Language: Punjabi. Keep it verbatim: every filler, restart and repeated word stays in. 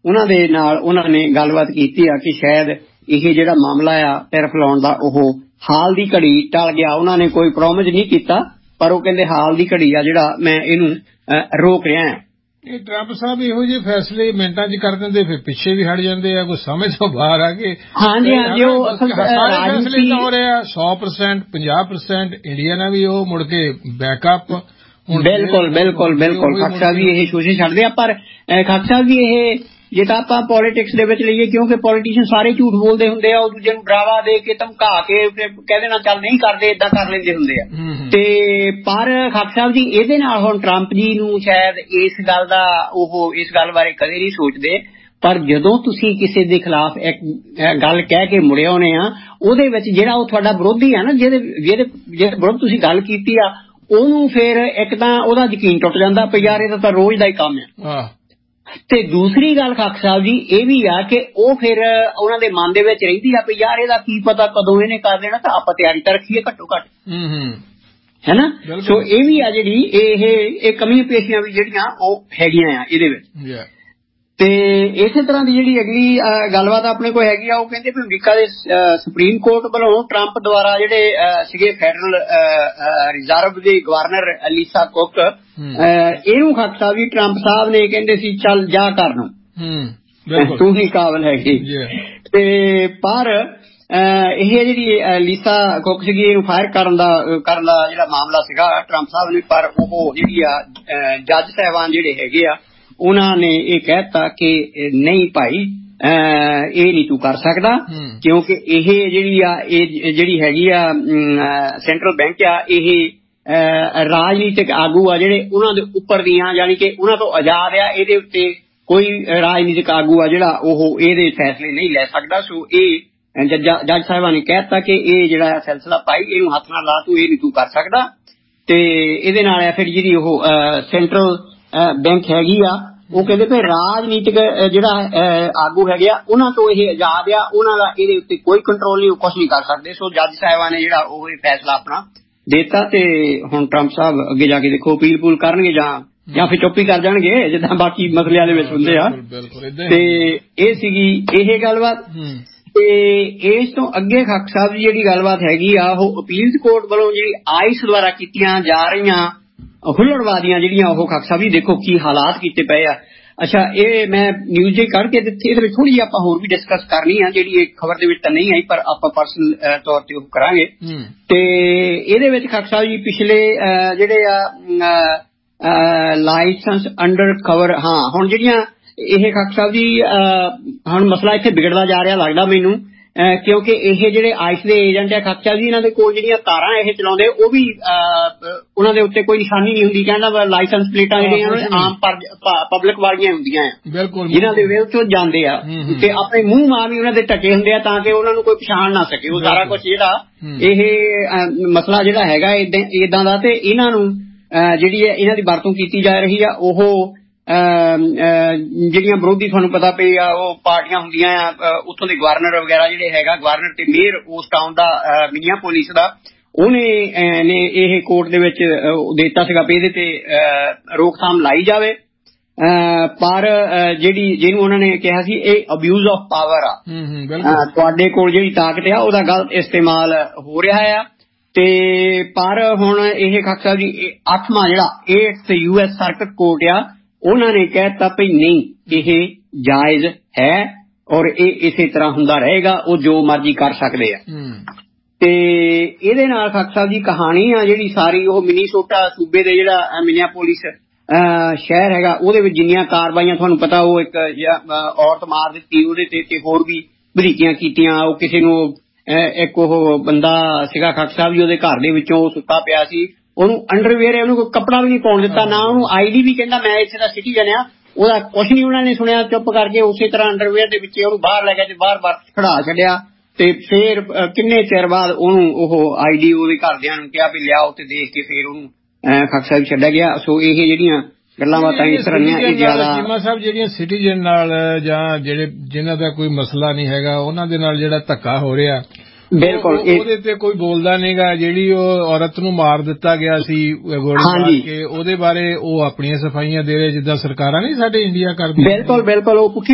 ਉਹਨਾਂ ਦੇ ਨਾਲ ਉਹਨਾਂ ਨੇ ਗੱਲਬਾਤ ਕੀਤੀ ਆ ਕਿ ਸ਼ਾਇਦ ਇਹ ਜਿਹੜਾ ਮਾਮਲਾ ਆ ਟੈਰਿਫ ਲਾਉਣ ਦਾ ਉਹ ਹਾਲ ਦੀ ਘੜੀ ਟਲ ਗਿਆ। ਉਹਨਾਂ ਨੇ ਕੋਈ ਪ੍ਰੋਮਿਸ ਨਹੀਂ ਕੀਤਾ, ਪਰ ਉਹ ਕਹਿੰਦੇ ਹਾਲ ਦੀ ਘੜੀ ਆ ਜਿਹੜਾ ਮੈਂ ਇਹਨੂੰ ਰੋਕ ਰਿਹਾ। ਇਹ ਟਰੰਪ ਸਾਹਿਬ ਇਹੋ ਜਿਹੇ ਫੈਸਲੇ ਮਿੰਟਾਂ 'ਚ ਕਰ ਦਿੰਦੇ, ਫਿਰ ਪਿੱਛੇ ਵੀ ਹਟ ਜਾਂਦੇ ਆ, ਕੋਈ ਸਮਝ ਤੋਂ ਬਾਹਰ ਆ ਕੇ। ਹਾਂਜੀ ਹਾਂਜੀ, ਉਹ ਫੈਸਲੇ ਤਾਂ ਹੋ ਰਹੇ ਆ ਸੌ ਪਰਸੈਂਟ ਪੰਜਾਹ ਪਰਸੈਂਟ ਇੰਡੀਆ ਨਾਲ ਵੀ ਉਹ ਮੁੜ ਕੇ ਬੈਕਅਪ। ਬਿਲਕੁਲ ਬਿਲਕੁਲ ਬਿਲਕੁਲ ਖਾਕ ਸਾਹਿਬ ਵੀ ਇਹ ਸੋਚੇ ਛੱਡਦੇ ਆ, ਪਰ ਖਾਕ ਸਾਹਿਬ ਵੀ ਇਹ ਜੇ ਤਾਂ ਆਪਾਂ ਪੋਲੀਟਿਕਸ ਦੇ ਵਿੱਚ ਲਈਏ, ਕਿਉਂਕਿ ਪੋਲੀਟੀਸ਼ੀਅਨ ਸਾਰੇ ਝੂਠ ਬੋਲਦੇ ਹੁੰਦੇ ਆ, ਉਹ ਦੂਜੇ ਨੂੰ ਡਰਾਵਾ ਦੇ ਕੇ ਧਮਕਾ ਕੇ ਕਹਿ ਦੇਣਾ ਚੱਲ ਨਹੀਂ ਕਰਦੇ, ਏਦਾਂ ਕਰ ਲੈਂਦੇ ਹੁੰਦੇ ਆ। ਤੇ ਪਰ ਖਾਕ ਸਾਹਿਬ ਜੀ ਇਹਦੇ ਨਾਲ ਹੁਣ ਟਰੰਪ ਜੀ ਨੂੰ ਸ਼ਾਇਦ ਇਸ ਗੱਲ ਦਾ ਉਹ ਇਸ ਗੱਲ ਬਾਰੇ ਕਦੇ ਨਹੀਂ ਸੋਚਦੇ, ਪਰ ਜਦੋਂ ਤੁਸੀਂ ਕਿਸੇ ਦੇ ਖਿਲਾਫ ਇੱਕ ਗੱਲ ਕਹਿ ਕੇ ਮੁੜੇ ਆਉਣੇ ਆ, ਉਹਦੇ ਵਿੱਚ ਜਿਹੜਾ ਉਹ ਤੁਹਾਡਾ ਵਿਰੋਧੀ ਆ ਨਾ, ਜਿਹਦੇ ਜਿਹਦੇ ਜਿਹਦੇ ਵਿਰੁੱਧ ਤੁਸੀਂ ਗੱਲ ਕੀਤੀ ਆ, ਉਹਨੂੰ ਫਿਰ ਇੱਕ ਤਾਂ ਉਹਦਾ ਯਕੀਨ ਟੁੱਟ ਜਾਂਦਾ ਵੀ ਯਾਰ ਇਹਦਾ ਤਾਂ ਰੋਜ਼ ਦਾ ਹੀ ਕੰਮ ਆ। ਤੇ ਦੂਸਰੀ ਗੱਲ ਖਾਕ ਸਾਹਿਬ ਜੀ ਇਹ ਵੀ ਆ ਕਿ ਉਹ ਫਿਰ ਉਹਨਾਂ ਦੇ ਮਨ ਦੇ ਵਿੱਚ ਰਹਿੰਦੀ ਆ ਵੀ ਯਾਰ ਇਹਦਾ ਕੀ ਪਤਾ ਕਦੋਂ ਇਹਨੇ ਕਰ ਦੇਣਾ, ਤਾਂ ਆਪਾਂ ਤਿਆਰੀ ਤਾਂ ਰੱਖੀਏ ਘੱਟੋ ਘੱਟ, ਹੈ ਨਾ। ਸੋ ਇਹ ਵੀ ਆ ਜਿਹੜੀ ਇਹ ਇਹ ਕਮੀਆਂ ਪੇਸ਼ੀਆਂ ਵੀ ਜਿਹੜੀਆਂ ਉਹ ਹੈਗੀਆਂ ਆ ਇਹਦੇ ਵਿੱਚ। ਤੇ ਇਸੇ ਤਰ੍ਹਾਂ ਦੀ ਜਿਹੜੀ ਅਗਲੀ ਗੱਲਬਾਤ ਆਪਣੇ ਕੋਲ ਹੈਗੀ ਆ, ਉਹ ਕਹਿੰਦੇ ਵੀ ਅਮਰੀਕਾ ਦੇ ਸੁਪਰੀਮ ਕੋਰਟ ਵੱਲੋਂ ਟਰੰਪ ਦੁਆਰਾ ਜਿਹੜੇ ਸੀਗੇ ਫੈਡਰਲ ਰਿਜ਼ਰਵ ਦੇ ਗਵਰਨਰ ਲੀਸਾ ਕੁੱਕ, ਇਹਨੂੰ ਖਾਕ ਸਾਹਿਬ ਜੀ ਟਰੰਪ ਸਾਹਿਬ ਨੇ ਕਹਿੰਦੇ ਸੀ ਚੱਲ ਜਾ ਕਰ ਨੂੰ, ਤੂੰ ਹੀ ਕਾਬਲ ਹੈਗੀ। ਤੇ ਪਰ ਇਹ ਜਿਹੜੀ ਲੀਸਾ ਕੁੱਕ ਸੀਗੀ ਇਹਨੂੰ ਫਾਇਰ ਕਰਨ ਦਾ ਕਰਨ ਦਾ ਜਿਹੜਾ ਮਾਮਲਾ ਸੀਗਾ ਟਰੰਪ ਸਾਹਿਬ ਨੇ, ਪਰ ਉਹ ਜਿਹੜੀ ਆ ਜੱਜ ਸਾਹਿਬਾਨ ਜਿਹੜੇ ਹੈਗੇ ਆ ਉਹਨਾਂ ਨੇ ਇਹ ਕਹਿ ਦਿੱਤਾ ਕਿ ਨਹੀਂ ਭਾਈ ਇਹ ਨਹੀਂ ਤੂੰ ਕਰ ਸਕਦਾ, ਕਿਉਂਕਿ ਇਹ ਜਿਹੜੀ ਆ ਇਹ ਜਿਹੜੀ ਹੈਗੀ ਆ ਸੈਂਟਰਲ ਬੈਂਕ ਆ, ਇਹ ਰਾਜਨੀਤਿਕ ਆਗੂ ਆ ਜਿਹੜੇ ਉਹਨਾਂ ਦੇ ਉੱਪਰ ਦੀਆਂ, ਯਾਨੀ ਕਿ ਉਹਨਾਂ ਤੋਂ ਆਜ਼ਾਦ ਆ, ਇਹਦੇ ਉੱਤੇ ਕੋਈ ਰਾਜਨੀਤਿਕ ਆਗੂ ਆ ਜਿਹੜਾ ਉਹ ਇਹਦੇ ਫੈਸਲੇ ਨਹੀਂ ਲੈ ਸਕਦਾ। ਸੋ ਇਹ ਜੱਜ ਸਾਹਿਬਾਂ ਨੇ ਕਹਿ ਦਿੱਤਾ ਕਿ ਇਹ ਜਿਹੜਾ ਸਿਲਸਿਲਾ ਭਾਈ ਇਹਨੂੰ ਹੱਥ ਨਾਲ ਲਾ, ਤੂੰ ਇਹ ਨਹੀਂ ਤੂੰ ਕਰ ਸਕਦਾ। ਤੇ ਇਹਦੇ ਨਾਲ ਫਿਰ ਜਿਹੜੀ ਉਹ ਸੈਂਟਰਲ ਬੈਂਕ ਹੈਗੀ ਆ, ਉਹ ਕਹਿੰਦੇ ਵੀ ਰਾਜਨੀਤਿਕ ਜਿਹੜਾ ਆਗੂ ਹੈਗੇ ਆ ਉਹਨਾਂ ਤੋਂ ਇਹ ਆਜ਼ਾਦ ਆ, ਉਹਨਾਂ ਦਾ ਇਹਦੇ ਉੱਤੇ ਕੋਈ ਕੰਟਰੋਲ ਨਹੀਂ, ਉਹ ਕੁਛ ਨਹੀਂ ਕਰ ਸਕਦੇ। ਸੋ ਜੱਜ ਸਾਹਿਬਾਂ ਨੇ ਜਿਹੜਾ ਉਹ ਇਹ ਫੈਸਲਾ ਆਪਣਾ ਦੇਤਾ। ਤੇ ਹੁਣ ਟਰੰਪ ਸਾਹਿਬ ਅੱਗੇ ਜਾ ਕੇ ਦੇਖੋ ਅਪੀਲ ਪੂਲ ਕਰਨਗੇ ਜਾਂ ਜਾਂ ਫਿਰ ਚੁੱਪ ਹੀ ਕਰ ਜਾਣਗੇ, ਜਿੱਦਾਂ ਬਾਕੀ ਮਸਲਿਆਂ ਦੇ ਵਿੱਚ ਹੁੰਦੇ ਆ। ਤੇ ਇਹ ਸੀਗੀ ਇਹ ਗੱਲਬਾਤ। ਤੇ ਇਸ ਤੋਂ ਅੱਗੇ ਖਾਕ ਸਾਹਿਬ ਦੀ ਜਿਹੜੀ ਗੱਲਬਾਤ ਹੈਗੀ ਆ, ਉਹ ਅਪੀਲਸ ਕੋਰਟ ਵੱਲੋਂ ਜਿਹੜੀ ਆਈਸ ਦੁਆਰਾ ਕੀਤੀਆਂ ਜਾ ਰਹੀਆਂ ਹੁੱਲੜਬਾਜ਼ੀਆਂ ਜਿਹੜੀਆਂ, ਉਹ ਖਾਕ ਸਾਹਿਬ ਜੀ ਦੇਖੋ ਕੀ ਹਾਲਾਤ ਕੀਤੇ ਪਏ ਆ। ਅੱਛਾ, ਇਹ ਮੈਂ ਨਿਊਜ਼ ਜੇ ਕੱਢ ਕੇ ਦਿੱਤੀ, ਇਹਦੇ ਵਿੱਚ ਥੋੜੀ ਜਿਹੀ ਆਪਾਂ ਹੋਰ ਵੀ ਡਿਸਕਸ ਕਰਨੀ ਆ, ਜਿਹੜੀ ਇਹ ਖਬਰ ਦੇ ਵਿੱਚ ਤਾਂ ਨਹੀਂ ਆਈ, ਪਰ ਆਪਾਂ ਪਰਸਨਲ ਤੌਰ ਤੇ ਉਹ ਕਰਾਂਗੇ। ਤੇ ਇਹਦੇ ਵਿੱਚ ਖਾਕ ਸਾਹਿਬ ਜੀ ਪਿਛਲੇ ਜਿਹੜੇ ਆ ਲਾਇਸੈਂਸ ਅੰਡਰ ਕਵਰ, ਹਾਂ ਹੁਣ ਜਿਹੜੀਆਂ ਇਹ ਖਾਕ ਸਾਹਿਬ ਜੀ ਹੁਣ ਮਸਲਾ ਇੱਥੇ ਵਿਗੜਦਾ ਜਾ ਰਿਹਾ ਲੱਗਦਾ ਮੈਨੂੰ, ਕਿਉਂਕਿ ਇਹ ਜਿਹੜੇ ਆਈਸ ਦੇ ਏਜੰਟ ਆ ਖਾਕ ਸਾਹਿਬ ਜੀ, ਇਹਨਾਂ ਦੇ ਕੋਲ ਜਿਹੜੀਆਂ ਤਾਰਾਂ ਇਹ ਚਲਾਉਂਦੇ ਉਹ ਵੀ ਉਹਨਾਂ ਦੇ ਉੱਤੇ ਕੋਈ ਨਿਸ਼ਾਨੀ ਨਹੀਂ ਹੁੰਦੀ, ਕਹਿੰਦਾ ਲਾਇਸੈਂਸ ਪਲੇਟਾਂ ਜਿਹੜੀਆਂ ਆਮ ਪਬਲਿਕ ਵਾਲੀਆਂ ਹੁੰਦੀਆਂ ਆ, ਜਿਹਨਾਂ ਦੇ ਵਿਰੁੱਧ ਤੋਂ ਜਾਂਦੇ ਆ, ਤੇ ਆਪਣੇ ਮੂੰਹ ਮਾਂ ਵੀ ਉਹਨਾਂ ਦੇ ਢੱਕੇ ਹੁੰਦੇ ਆ ਤਾਂ ਕਿ ਉਹਨਾਂ ਨੂੰ ਕੋਈ ਪਛਾਣ ਨਾ ਸਕੇ। ਉਹ ਸਾਰਾ ਕੁਛ ਜਿਹੜਾ ਇਹ ਮਸਲਾ ਜਿਹੜਾ ਹੈਗਾ ਏਦਾਂ ਦਾ, ਤੇ ਇਹਨਾਂ ਨੂੰ ਜਿਹੜੀ ਇਹਨਾਂ ਦੀ ਵਰਤੋਂ ਕੀਤੀ ਜਾ ਰਹੀ ਆ, ਉਹ ਜਿਹੜੀਆਂ ਵਿਰੋਧੀ ਤੁਹਾਨੂੰ ਪਤਾ ਪਈ ਆ ਉਹ ਪਾਰਟੀਆਂ ਹੁੰਦੀਆਂ ਆ, ਉੱਥੋਂ ਦੇ ਗਵਰਨਰ ਵਗੈਰਾ ਜਿਹੜੇ ਹੈਗਾ, ਗਵਰਨਰ ਤੇ ਮੇਅਰ ਉਸ ਟਾਊਨ ਦਾ ਮਿਨੀਆਪੋਲਿਸ ਦਾ, ਉਹਨੇ ਨੇ ਇਹ ਕੋਰਟ ਦੇ ਵਿੱਚ ਦਿੱਤਾ ਸੀਗਾ ਵੀ ਇਹਦੇ ਤੇ ਰੋਕਥਾਮ ਲਾਈ ਜਾਵੇ। ਪਰ ਜਿਹੜੀ ਜਿਹਨੂੰ ਉਹਨਾਂ ਨੇ ਕਿਹਾ ਸੀ ਇਹ ਅਬਿਊਜ਼ ਆਫ ਪਾਵਰ ਆ, ਤੁਹਾਡੇ ਕੋਲ ਜਿਹੜੀ ਤਾਕਤ ਆ ਉਹਦਾ ਗਲਤ ਇਸਤੇਮਾਲ ਹੋ ਰਿਹਾ ਆ। ਤੇ ਪਰ ਹੁਣ ਇਹ ਖਾਕ ਸਾਹਿਬ ਜੀ ਅੱਠਵਾਂ ਜਿਹੜਾ eighth U S circuit court ਆ, ਉਹਨਾਂ ਨੇ ਕਹਿ ਦਿੱਤਾ ਵੀ ਨਹੀਂ ਇਹ ਜਾਇਜ਼ ਹੈ ਔਰ ਇਹ ਇਸੇ ਤਰ੍ਹਾਂ ਹੁੰਦਾ ਰਹੇਗਾ, ਉਹ ਜੋ ਮਰਜ਼ੀ ਕਰ ਸਕਦੇ ਆ। ਤੇ ਇਹਦੇ ਨਾਲ ਖਾਕ ਸਾਹਿਬ ਜੀ ਕਹਾਣੀ ਆ ਜਿਹੜੀ ਸਾਰੀ ਉਹ ਮਿਨੀਸੋਟਾ ਸੂਬੇ ਦੇ ਜਿਹੜਾ ਮਿਨੀਆਪੋਲਿਸ ਸ਼ਹਿਰ ਹੈਗਾ, ਉਹਦੇ ਵਿੱਚ ਜਿੰਨੀਆਂ ਕਾਰਵਾਈਆਂ ਤੁਹਾਨੂੰ ਪਤਾ, ਉਹ ਇੱਕ ਔਰਤ ਮਾਰ ਦਿੱਤੀ ਉਹਦੇ ਤੇ, ਤੇ ਹੋਰ ਵੀ ਵਧੀਕੀਆਂ ਕੀਤੀਆਂ। ਉਹ ਕਿਸੇ ਨੂੰ ਇੱਕ ਉਹ ਬੰਦਾ ਸੀਗਾ ਖਾਕ ਸਾਹਿਬ ਜੀ, ਉਹਦੇ ਘਰ ਦੇ ਵਿੱਚੋਂ ਉਹ ਸੁੱਤਾ ਪਿਆ ਸੀ, ਉਹਨੂੰ ਅੰਡਰਵੇਅਰ ਉਹਨੂੰ ਕੋਈ ਕੱਪੜਾ ਵੀ ਨਹੀਂ ਪਾਉਣ ਦਿੱਤਾ, ਨਾ ਉਹਨੂੰ ਆਈ ਡੀ ਵੀ ਕਹਿੰਦਾ ਮੈਂ ਇੱਥੇ ਦਾ ਸਿਟੀਜ਼ਨ ਆ, ਉਹਦਾ ਕੁਛ ਨਹੀਂ ਉਹਨਾਂ ਨੇ ਸੁਣਿਆ, ਚੁੱਪ ਕਰਕੇ ਉਸੇ ਤਰ੍ਹਾਂ ਅੰਡਰਵੇਅਰ ਦੇ ਵਿੱਚ ਉਹਨੂੰ ਬਾਹਰ ਲੈ ਗਿਆ ਤੇ ਬਾਹਰ ਬਾਹਰ ਖੜਾ ਛੱਡਿਆ। ਤੇ ਫੇਰ ਕਿੰਨੇ ਚਿਰ ਬਾਅਦ ਉਹਨੂੰ ਉਹ ਆਈ ਡੀ ਉਹਦੇ ਘਰਦਿਆਂ ਨੂੰ ਕਿਹਾ ਵੀ ਲਿਆਓ, ਤੇ ਦੇਖ ਕੇ ਫੇਰ ਉਹਨੂੰ ਖਾਕ ਸਾਹਿਬ ਛੱਡਿਆ ਗਿਆ। ਸੋ ਇਹ ਜਿਹੜੀਆਂ ਗੱਲਾਂ ਬਾਤਾਂ ਇਸ ਤਰ੍ਹਾਂ ਦੀਆਂ ਇਹ ਜ਼ਿਆਦਾ ਚੀਮਾ ਸਾਹਿਬ ਜਿਹੜੀਆਂ ਸਿਟੀਜ਼ਨ ਨਾਲ ਜਾਂ ਜਿਹੜੇ ਜਿਨ੍ਹਾਂ ਦਾ ਕੋਈ ਮਸਲਾ ਨਹੀਂ ਹੈਗਾ ਉਹਨਾਂ ਦੇ ਨਾਲ ਜਿਹੜਾ ਧੱਕਾ ਹੋ ਰਿਹਾ, ਬਿਲਕੁਲ ਉਹਦੇ ਤੇ ਕੋਈ ਬੋਲਦਾ ਨਹੀਂਗਾ। ਜਿਹੜੀ ਉਹ ਔਰਤ ਨੂੰ ਮਾਰ ਦਿੱਤਾ ਗਿਆ ਸੀ ਗੋਲੀ ਮਾਰ ਕੇ, ਉਹਦੇ ਬਾਰੇ ਉਹ ਆਪਣੀਆਂ ਸਫਾਈਆਂ ਦੇ ਰਹੇ ਜਿੱਦਾਂ ਸਰਕਾਰਾਂ ਨਹੀਂ ਸਾਡੇ ਇੰਡੀਆ ਕਰਦੀਆਂ। ਬਿਲਕੁਲ ਬਿਲਕੁਲ ਉਹ ਪੁੱਠੀ